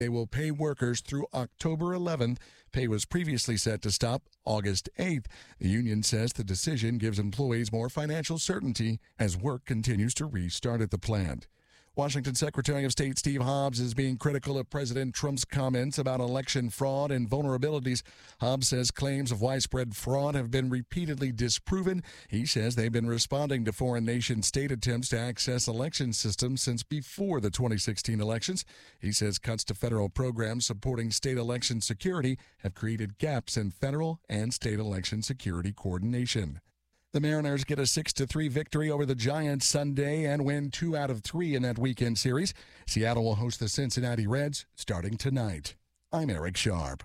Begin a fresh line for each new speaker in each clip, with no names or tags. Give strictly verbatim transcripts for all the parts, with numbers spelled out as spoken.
They will pay workers through October eleventh. Pay was previously set to stop August eighth. The union says the decision gives employees more financial certainty as work continues to restart at the plant. Washington Secretary of State Steve Hobbs is being critical of President Trump's comments about election fraud and vulnerabilities. Hobbs says claims of widespread fraud have been repeatedly disproven. He says they've been responding to foreign nation-state attempts to access election systems since before the twenty sixteen elections. He says cuts to federal programs supporting state election security have created gaps in federal and state election security coordination. The Mariners get a six to three victory over the Giants Sunday and win two out of three in that weekend series. Seattle will host the Cincinnati Reds starting tonight. I'm Eric Sharp.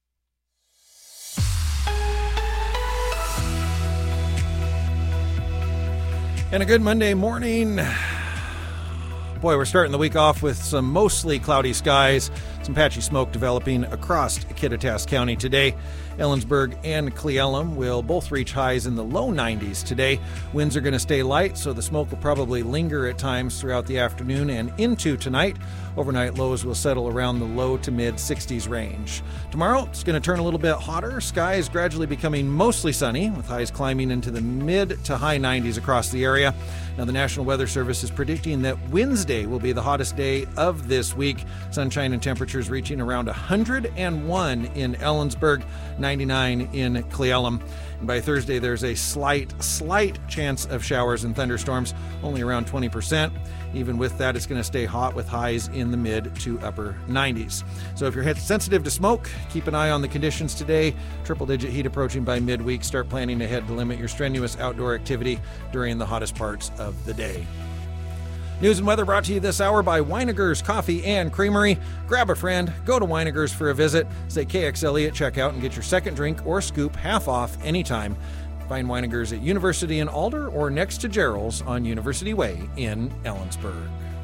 And a good Monday morning. Boy, we're starting the week off with some mostly cloudy skies, some patchy smoke developing across Kittitas County today. Ellensburg and Cle Elum will both reach highs in the low nineties today. Winds are going to stay light, so the smoke will probably linger at times throughout the afternoon and into tonight. Overnight lows will settle around the low to mid sixties range. Tomorrow, it's going to turn a little bit hotter. Skies gradually becoming mostly sunny, with highs climbing into the mid to high nineties across the area. Now, the National Weather Service is predicting that Wednesday will be the hottest day of this week. Sunshine and temperatures reaching around one hundred one in Ellensburg, ninety-nine in Cle Elum. And by Thursday, there's a slight, slight chance of showers and thunderstorms, only around twenty percent. Even with that, it's going to stay hot with highs in the mid to upper nineties. So if you're sensitive to smoke, keep an eye on the conditions today. Triple-digit heat approaching by midweek. Start planning ahead to limit your strenuous outdoor activity during the hottest parts of the day. News and weather brought to you this hour by Weinigers Coffee and Creamery. Grab a friend, go to Weinigers for a visit, say K X L E at checkout, and get your second drink or scoop half off anytime. Find Weinigers at University in Alder or next to Gerald's on University Way in Ellensburg.